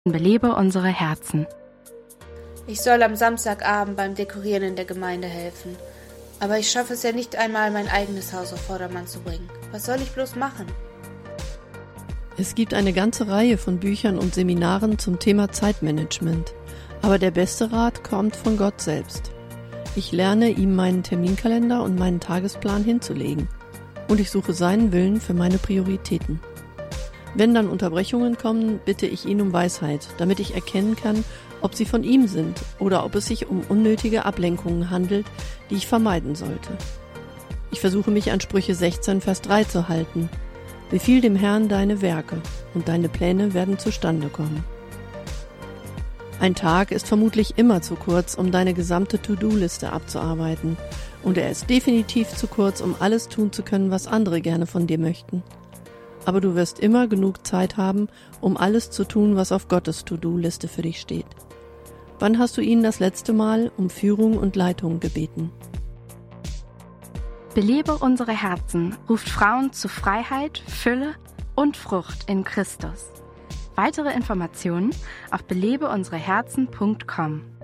Belebe unsere Herzen. Ich soll am Samstagabend beim Dekorieren in der Gemeinde helfen. Aber ich schaffe es ja nicht einmal, mein eigenes Haus auf Vordermann zu bringen. Was soll ich bloß machen? Es gibt eine ganze Reihe von Büchern und Seminaren zum Thema Zeitmanagement. Aber der beste Rat kommt von Gott selbst. Ich lerne, ihm meinen Terminkalender und meinen Tagesplan hinzulegen. Und ich suche seinen Willen für meine Prioritäten. Wenn dann Unterbrechungen kommen, bitte ich ihn um Weisheit, damit ich erkennen kann, ob sie von ihm sind oder ob es sich um unnötige Ablenkungen handelt, die ich vermeiden sollte. Ich versuche mich an Sprüche 16, Vers 3 zu halten. Befiehl dem Herrn deine Werke, und deine Pläne werden zustande kommen. Ein Tag ist vermutlich immer zu kurz, um deine gesamte To-Do-Liste abzuarbeiten, und er ist definitiv zu kurz, um alles tun zu können, was andere gerne von dir möchten. Aber du wirst immer genug Zeit haben, um alles zu tun, was auf Gottes To-Do-Liste für dich steht. Wann hast du ihn das letzte Mal um Führung und Leitung gebeten? Belebe unsere Herzen ruft Frauen zu Freiheit, Fülle und Frucht in Christus. Weitere Informationen auf belebeunsereherzen.com.